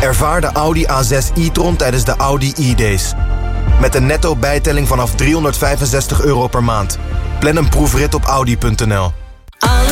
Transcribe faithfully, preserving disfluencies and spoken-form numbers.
Ervaar de Audi A zes e-tron tijdens de Audi e-days. Met een netto bijtelling vanaf driehonderdvijfenzestig euro per maand. Plan een proefrit op audi punt n l.